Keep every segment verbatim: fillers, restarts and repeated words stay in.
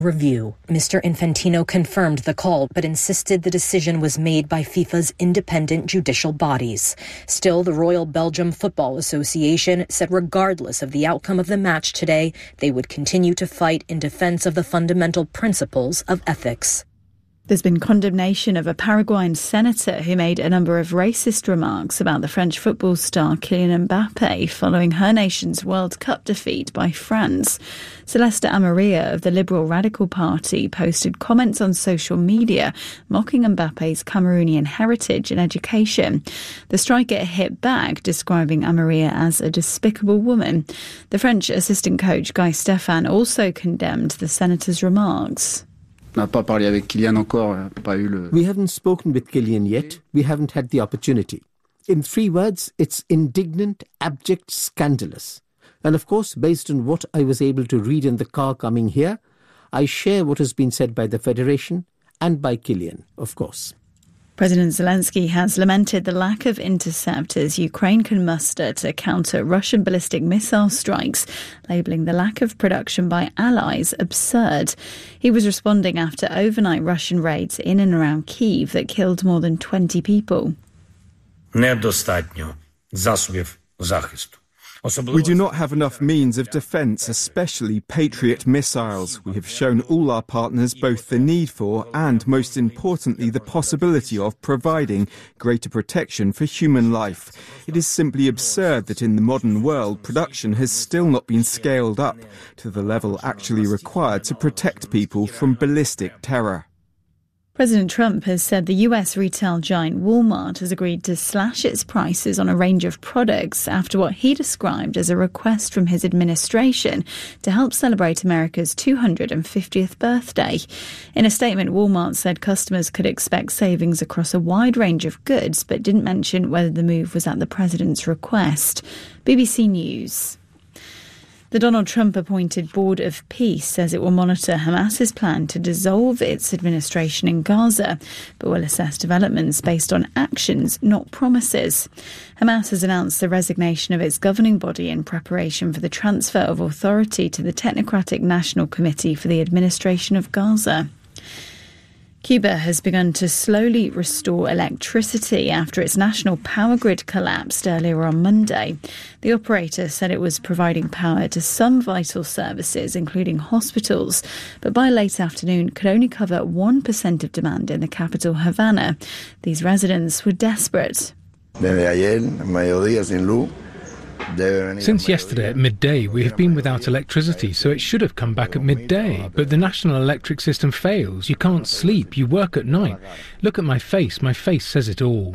review. Mister Infantino confirmed the call, but insisted the decision was made by FIFA's independent judicial bodies. Still, the Royal Belgium Football Association said regardless of the outcome of the match today, they would continue to fight in defense of the fundamental principles of ethics. There's been condemnation of a Paraguayan senator who made a number of racist remarks about the French football star Kylian Mbappe following her nation's World Cup defeat by France. Celeste Amarilla of the Liberal Radical Party posted comments on social media mocking Mbappe's Cameroonian heritage and education. The striker hit back, describing Amarilla as a despicable woman. The French assistant coach Guy Stéphane also condemned the senator's remarks. We haven't spoken with Kylian yet. We haven't had the opportunity. In three words, it's indignant, abject, scandalous. And of course, based on what I was able to read in the car coming here, I share what has been said by the Federation and by Kylian, of course. President Zelensky has lamented the lack of interceptors Ukraine can muster to counter Russian ballistic missile strikes, labelling the lack of production by allies absurd. He was responding after overnight Russian raids in and around Kyiv that killed more than twenty people. Недостатньо засобів захисту. We do not have enough means of defence, especially Patriot missiles. We have shown all our partners both the need for and, most importantly, the possibility of providing greater protection for human life. It is simply absurd that in the modern world, production has still not been scaled up to the level actually required to protect people from ballistic terror. President Trump has said the U S retail giant Walmart has agreed to slash its prices on a range of products after what he described as a request from his administration to help celebrate America's two hundred fiftieth birthday. In a statement, Walmart said customers could expect savings across a wide range of goods, but didn't mention whether the move was at the president's request. B B C News. The Donald Trump-appointed Board of Peace says it will monitor Hamas's plan to dissolve its administration in Gaza, but will assess developments based on actions, not promises. Hamas has announced the resignation of its governing body in preparation for the transfer of authority to the Technocratic National Committee for the Administration of Gaza. Cuba has begun to slowly restore electricity after its national power grid collapsed earlier on Monday. The operator said it was providing power to some vital services, including hospitals, but by late afternoon could only cover one percent of demand in the capital, Havana. These residents were desperate. Since yesterday at midday, we have been without electricity, so it should have come back at midday. But the national electric system fails. You can't sleep. You work at night. Look at my face. My face says it all.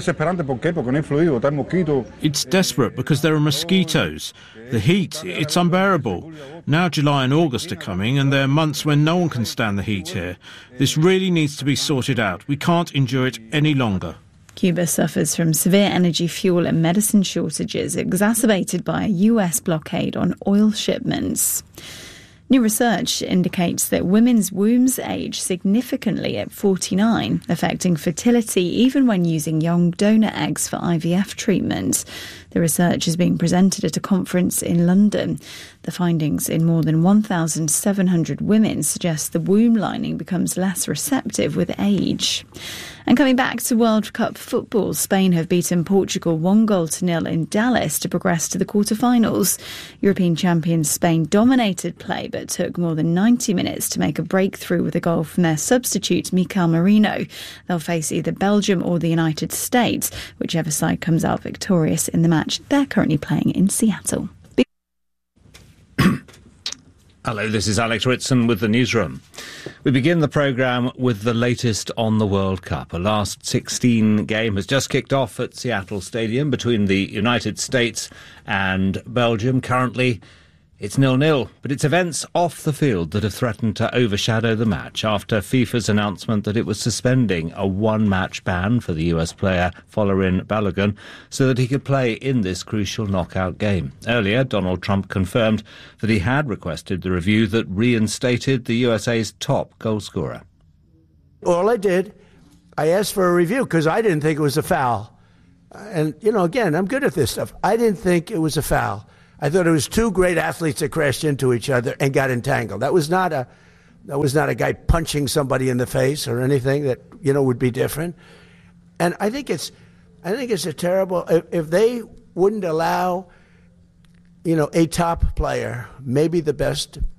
It's desperate because there are mosquitoes. The heat, it's unbearable. Now July and August are coming, and there are months when no one can stand the heat here. This really needs to be sorted out. We can't endure it any longer. Cuba suffers from severe energy, fuel and medicine shortages exacerbated by a U S blockade on oil shipments. New research indicates that women's wombs age significantly at forty-nine, affecting fertility even when using young donor eggs for I V F treatment. The research is being presented at a conference in London. The findings in more than one thousand seven hundred women suggest the womb lining becomes less receptive with age. And coming back to World Cup football, Spain have beaten Portugal one goal to nil in Dallas to progress to the quarter-finals. European champions Spain dominated play but took more than ninety minutes to make a breakthrough with a goal from their substitute, Mikel Merino. They'll face either Belgium or the United States, whichever side comes out victorious in the match. They're currently playing in Seattle. Hello, this is Alex Ritson with the Newsroom. We begin the programme with the latest on the World Cup. A last sixteen game has just kicked off at Seattle Stadium between the United States and Belgium. Currently, it's nil-nil, but it's events off the field that have threatened to overshadow the match after FIFA's announcement that it was suspending a one-match ban for the U S player Folarin Balogun so that he could play in this crucial knockout game. Earlier, Donald Trump confirmed that he had requested the review that reinstated the U S A's top goalscorer. All I did, I asked for a review because I didn't think it was a foul. And, you know, again, I'm good at this stuff. I didn't think it was a foul. I thought it was two great athletes that crashed into each other and got entangled. That was not a That was not a guy punching somebody in the face or anything that, you know, would be different. And I think it's, I think it's a terrible, if, if they wouldn't allow, you know, a top player, maybe the best